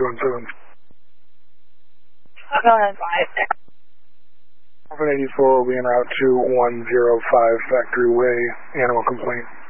217. Go ahead, 5. 184 will be en route to 105 Factory Way, animal complaint.